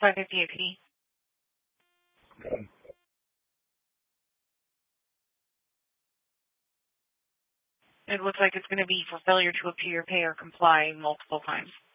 550 a fee. It looks like it's going to be for failure to appear, pay, or comply multiple times.